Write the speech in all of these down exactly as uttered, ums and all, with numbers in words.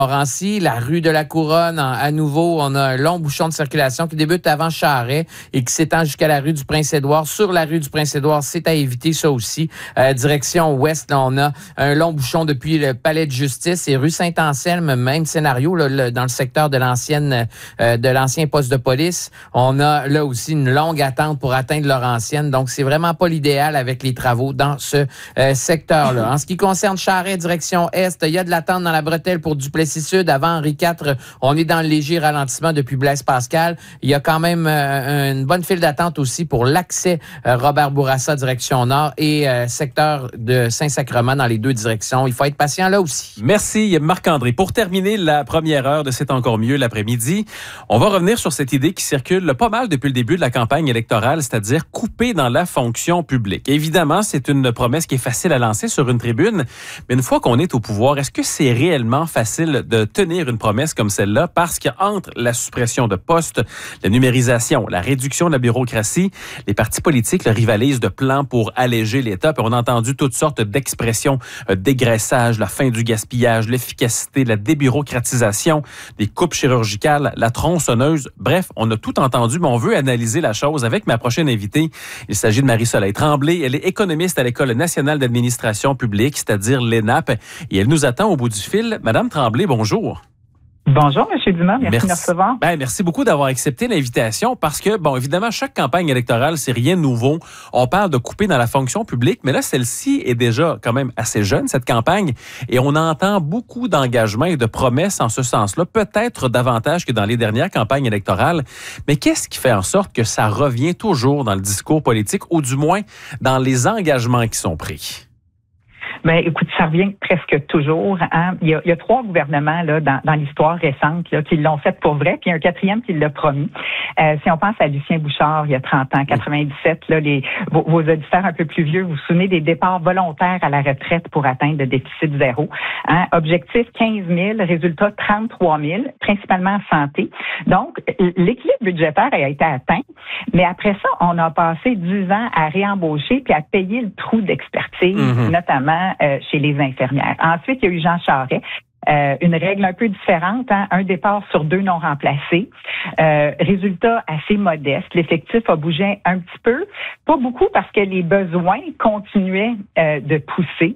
Montmorency, la rue de la Couronne, en, à nouveau, on a un long bouchon de circulation qui débute avant Charest et qui s'étend jusqu'à la rue du Prince-Édouard. Sur la rue du Prince-Édouard, c'est à éviter ça aussi. Euh, direction ouest, là, on a un long bouchon depuis le Palais de Justice et rue Saint-Anselme, même scénario là, le, dans le secteur de l'ancienne euh, de l'ancien poste de police. On a là aussi une longue attente pour atteindre Laurentienne. Donc, c'est vraiment pas l'idéal avec les travaux dans ce euh, secteur-là. En ce qui concerne Charest, direction est, il y a de l'attente dans la bretelle pour Duplessis Sud. Avant Henri quatre, on est dans le léger ralentissement depuis Blaise Pascal. Il y a quand même euh, une bonne file d'attente aussi pour l'accès euh, Robert Bourassa direction nord et euh, secteur de Saint-Sacrement dans les deux directions. Il faut être patient là aussi. Merci Marc-André. Pour terminer la première heure de C'est encore mieux l'après-midi, on va revenir sur cette idée qui circule pas mal depuis le début de la campagne électorale, c'est-à-dire couper dans la fonction publique. Évidemment, c'est une promesse qui est facile à lancer sur une tribune, mais une fois qu'on est au pouvoir, est-ce que c'est réellement facile de tenir une promesse comme celle-là, parce qu'entre la suppression de postes, la numérisation, la réduction de la bureaucratie, les partis politiques le rivalisent de plans pour alléger l'État. Puis on a entendu toutes sortes d'expressions, euh, dégraissage, la fin du gaspillage, l'efficacité, la débureaucratisation, les coupes chirurgicales, la tronçonneuse. Bref, on a tout entendu, mais on veut analyser la chose avec ma prochaine invitée. Il s'agit de Marie-Soleil Tremblay. Elle est économiste à l'École nationale d'administration publique, c'est-à-dire l'E N A P, et elle nous attend au bout du fil. Madame Tremblay, bonjour. Bonjour, M. Dumas. Merci, merci de me recevoir. Ben, merci beaucoup d'avoir accepté l'invitation parce que, bon, évidemment, chaque campagne électorale, c'est rien de nouveau. On parle de couper dans la fonction publique, mais là, celle-ci est déjà quand même assez jeune, cette campagne, et on entend beaucoup d'engagements et de promesses en ce sens-là, peut-être davantage que dans les dernières campagnes électorales. Mais qu'est-ce qui fait en sorte que ça revient toujours dans le discours politique, ou du moins dans les engagements qui sont pris? Ben, écoute, ça revient presque toujours. Hein? Il, y a, il y a trois gouvernements là dans, dans l'histoire récente là, qui l'ont fait pour vrai, puis un quatrième qui l'a promis. Euh, si on pense à Lucien Bouchard, il y a trente ans, quatre-vingt-dix-sept, là, les, vos, vos auditeurs un peu plus vieux, vous vous souvenez des départs volontaires à la retraite pour atteindre le déficit zéro. Hein? Objectif quinze mille, résultat trente-trois mille, principalement en santé. Donc, l'équilibre budgétaire a été atteint, mais après ça, on a passé dix ans à réembaucher puis à payer le trou d'expertise, mm-hmm. notamment Euh, chez les infirmières. Ensuite, il y a eu Jean Charest. Euh, une règle un peu différente, hein? Un départ sur deux non remplacés. Euh, résultat assez modeste. L'effectif a bougé un petit peu, pas beaucoup parce que les besoins continuaient euh, de pousser.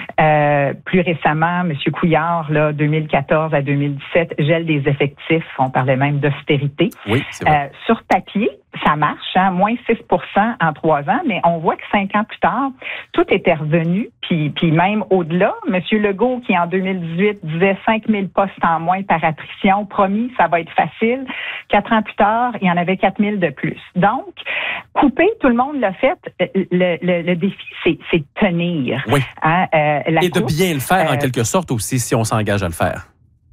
Euh, plus récemment, M. Couillard, là, deux mille quatorze à deux mille dix-sept, gel des effectifs. On parlait même d'austérité. Oui, c'est vrai. Euh, sur papier, ça marche, hein, moins six pour cent en trois ans, mais on voit que cinq ans plus tard, tout était revenu, puis, puis même au-delà. M. Legault, qui en deux mille dix-huit disait cinq mille postes en moins par attrition, promis, ça va être facile. Quatre ans plus tard, il y en avait quatre mille de plus. Donc, couper, tout le monde l'a fait. Le, le, le défi, c'est, c'est de tenir. Oui. Hein, euh, la Et de coupe, bien le faire, euh, en quelque sorte, aussi, si on s'engage à le faire.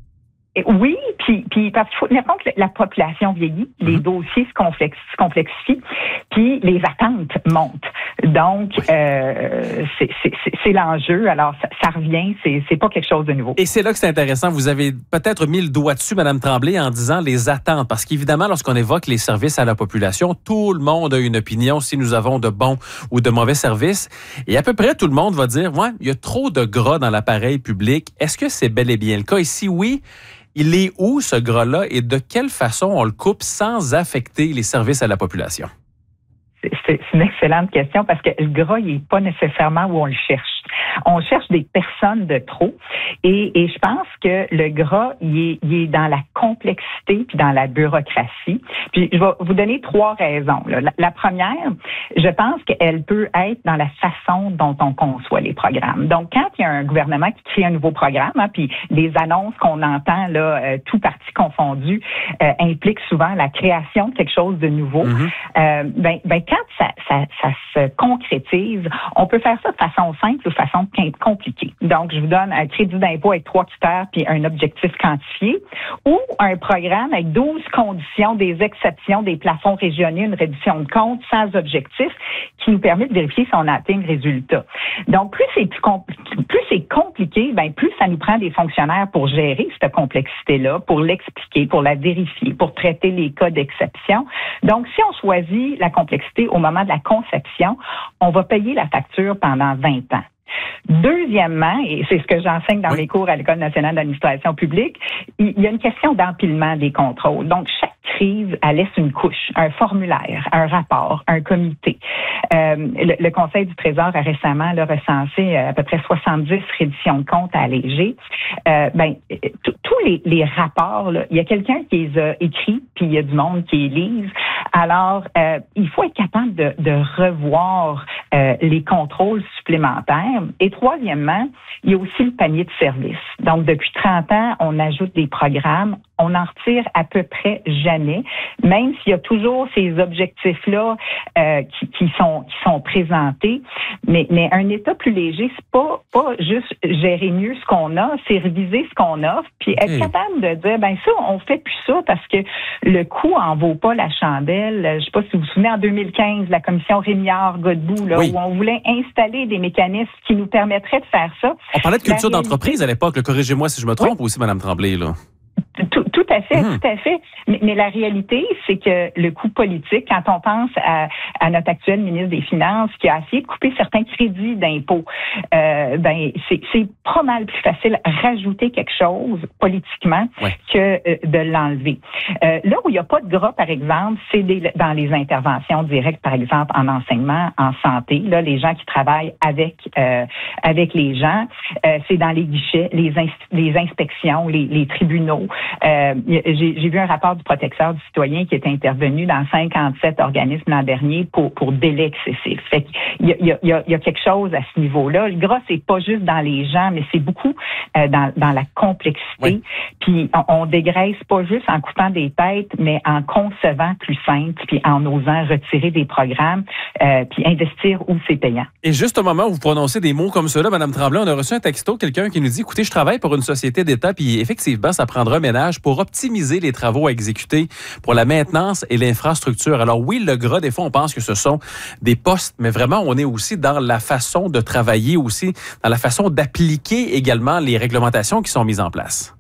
Oui, puis, puis parce qu'il faut tenir compte que la population vieillit, mm-hmm. les dossiers se, complex, se complexifient, puis les attentes montent. Donc, oui. euh, c'est, c'est, c'est, c'est l'enjeu. Alors, ça, ça revient, c'est, c'est pas quelque chose de nouveau. Et c'est là que c'est intéressant. Vous avez peut-être mis le doigt dessus, Mme Tremblay, en disant les attentes. Parce qu'évidemment, lorsqu'on évoque les services à la population, tout le monde a une opinion si nous avons de bons ou de mauvais services. Et à peu près tout le monde va dire, ouais, il y a trop de gras dans l'appareil public. Est-ce que c'est bel et bien le cas? Et si oui, il est où ce gras-là et de quelle façon on le coupe sans affecter les services à la population? C'est, c'est une excellente question parce que le gras, il n'est pas nécessairement où on le cherche. On cherche des personnes de trop et, et je pense que le gras, il est, il est dans la complexité puis dans la bureaucratie. Puis je vais vous donner trois raisons. Là. La, la première, je pense qu'elle peut être dans la façon dont on conçoit les programmes. Donc, quand il y a un gouvernement qui crée un nouveau programme, hein, puis les annonces qu'on entend, là, euh, tout parti confondu, euh, impliquent souvent la création de quelque chose de nouveau. Mm-hmm. Euh, ben, ben, quand ça, ça, ça se concrétise, on peut faire ça de façon simple ou de façon compliquée. Donc, je vous donne un crédit d'impôt avec trois critères puis un objectif quantifié ou un programme avec douze conditions, des exceptions, des plafonds régionaux, une réduction de compte sans objectif qui nous permet de vérifier si on a atteint le résultat. Donc, plus c'est, plus compl- plus c'est compliqué, ben plus ça nous prend des fonctionnaires pour gérer cette complexité-là, pour l'expliquer, pour la vérifier, pour traiter les cas d'exception. Donc, si on choisit la complexité au moment de la conception, on va payer la facture pendant vingt ans. Deuxièmement, et c'est ce que j'enseigne dans oui. mes cours à l'École nationale d'administration publique, il y a une question d'empilement des contrôles. Donc, chaque crise, elle laisse une couche, un formulaire, un rapport, un comité. Euh, le, le Conseil du Trésor a récemment là, recensé à peu près soixante-dix redditions de comptes à alléger. Euh, ben, tous les, les rapports, là, il y a quelqu'un qui les a écrits, puis il y a du monde qui les lise. Alors, euh, il faut être capable de, de revoir euh, les contrôles supplémentaires. Et troisièmement, il y a aussi le panier de services. Donc, depuis trente ans, on ajoute des programmes. On n'en retire à peu près jamais, même s'il y a toujours ces objectifs-là euh, qui, qui sont qui sont présentés. Mais, mais un État plus léger, c'est pas pas juste gérer mieux ce qu'on a, c'est réviser ce qu'on offre, puis être Okay. capable de dire, ben ça, on fait plus ça parce que le coût en vaut pas la chandelle. Je sais pas si vous vous souvenez, en deux mille quinze, la commission Rémillard-Godbout, là, oui. où on voulait installer des mécanismes qui nous permettraient de faire ça. On parlait de culture La d'entreprise à l'époque. Corrigez-moi si je me trompe oui. aussi, Mme Tremblay, là. Tout, tout à fait, mmh. tout à fait. Mais, mais la réalité, c'est que le coût politique, quand on pense à, à notre actuel ministre des Finances qui a essayé de couper certains crédits d'impôts, euh, ben c'est, c'est pas mal plus facile rajouter quelque chose politiquement ouais. que euh, de l'enlever. Euh, là où il n'y a pas de gras, par exemple, c'est des, dans les interventions directes, par exemple en enseignement, en santé. Là, les gens qui travaillent avec euh, avec les gens, euh, c'est dans les guichets, les, ins- les inspections, les, les tribunaux. Euh, j'ai, j'ai vu un rapport du protecteur du citoyen qui est intervenu dans cinquante-sept organismes l'an dernier pour, pour délai excessif. Fait qu'il y a, il y, a, il y a quelque chose à ce niveau-là. Le gras, c'est pas juste dans les gens, mais c'est beaucoup euh, dans, dans la complexité. Oui. Puis on, on dégraisse pas juste en coupant des têtes, mais en concevant plus simple, puis en osant retirer des programmes, euh, puis investir où c'est payant. Et juste au moment où vous prononcez des mots comme cela, Mme Tremblay, on a reçu un texto, quelqu'un qui nous dit, écoutez, je travaille pour une société d'État, puis effectivement, ça prendra ménage pour optimiser les travaux à exécuter pour la maintenance et l'infrastructure. Alors oui, le gras, des fois, on pense que ce sont des postes, mais vraiment, on est aussi dans la façon de travailler, aussi dans la façon d'appliquer également les réglementations qui sont mises en place.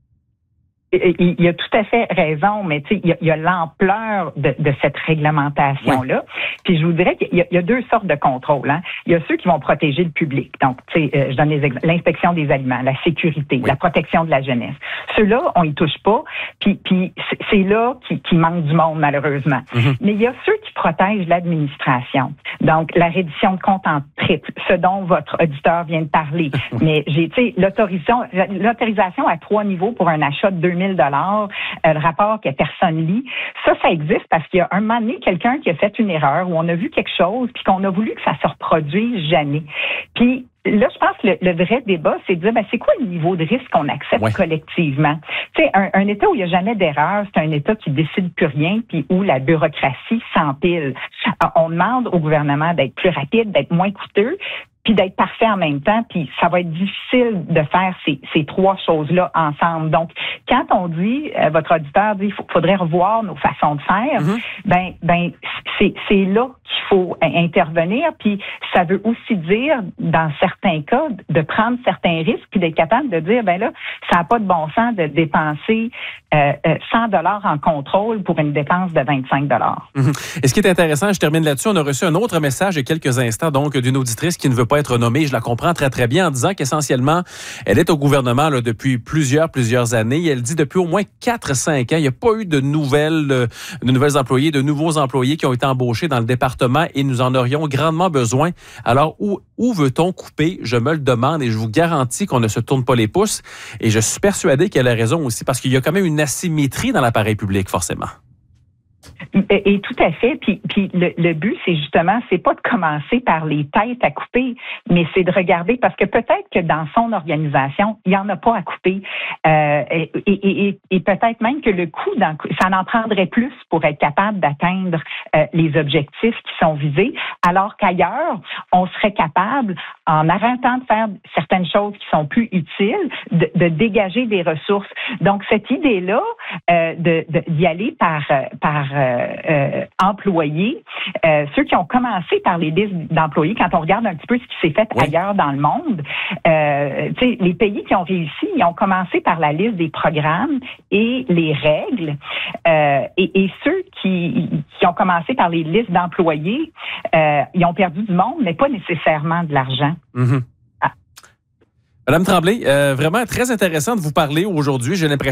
Il y a tout à fait raison, mais tu sais, il y a, il y a l'ampleur de, de cette réglementation-là. Oui. Puis je vous dirais qu'il y a, il y a deux sortes de contrôles. Hein. Il y a ceux qui vont protéger le public. Donc, tu sais, euh, je donne les exemples. L'inspection des aliments, la sécurité, oui. la protection de la jeunesse. Ceux-là, on y touche pas. Puis, puis c'est, c'est là qui, qui manque du monde, malheureusement. Mm-hmm. Mais il y a ceux qui protègent l'administration. Donc, la reddition de compte en triple, ce dont votre auditeur vient de parler. Mais j'ai, tu sais, l'autorisation, l'autorisation à trois niveaux pour un achat de deux mille dollars, euh, le rapport que personne lit. Ça, ça existe parce qu'il y a un moment donné quelqu'un qui a fait une erreur où on a vu quelque chose puis qu'on a voulu que ça se reproduise jamais. Puis là, je pense que le, le vrai débat, c'est de dire, ben, c'est quoi le niveau de risque qu'on accepte ouais. collectivement? Tu sais, un, un État où il n'y a jamais d'erreur, c'est un État qui décide plus rien puis où la bureaucratie s'empile. On demande au gouvernement d'être plus rapide, d'être moins coûteux, puis d'être parfait en même temps, puis ça va être difficile de faire ces, ces trois choses-là ensemble. Donc, quand on dit, euh, votre auditeur dit, il faudrait revoir nos façons de faire, mm-hmm. ben, ben, c'est, c'est là qu'il faut intervenir, puis ça veut aussi dire, dans certains cas, de prendre certains risques, puis d'être capable de dire, ben là, ça n'a pas de bon sens de dépenser euh, cent dollars en contrôle pour une dépense de vingt-cinq dollars. Mm-hmm. Et ce qui est intéressant, je termine là-dessus, on a reçu un autre message il y a quelques instants, donc, d'une auditrice qui ne veut pas être nommée, je la comprends très, très bien, en disant qu'essentiellement, elle est au gouvernement là, depuis plusieurs, plusieurs années. Et elle dit depuis au moins quatre à cinq ans, il n'y a pas eu de nouvelles, de nouvelles employés, de nouveaux employés qui ont été embauchés dans le département et nous en aurions grandement besoin. Alors, où, où veut-on couper? Je me le demande et je vous garantis qu'on ne se tourne pas les pouces. Et je suis persuadé qu'elle a raison aussi parce qu'il y a quand même une asymétrie dans l'appareil public, forcément. Et, et tout à fait. Puis, puis le, le but, c'est justement, c'est pas de commencer par les têtes à couper, mais c'est de regarder parce que peut-être que dans son organisation, il y en a pas à couper, euh, et, et, et, et peut-être même que le coût, ça en prendrait plus pour être capable d'atteindre euh, les objectifs qui sont visés, alors qu'ailleurs, on serait capable, en arrêtant de faire certaines choses qui sont plus utiles, de, de dégager des ressources. Donc cette idée-là, euh, de, de d'y aller par par Euh, euh, employés, euh, ceux qui ont commencé par les listes d'employés, quand on regarde un petit peu ce qui s'est fait oui. ailleurs dans le monde, euh, les pays qui ont réussi, ils ont commencé par la liste des programmes et les règles, euh, et, et ceux qui, qui ont commencé par les listes d'employés, euh, ils ont perdu du monde, mais pas nécessairement de l'argent. Mm-hmm. Madame Tremblay, euh, vraiment très intéressant de vous parler aujourd'hui. J'ai l'impression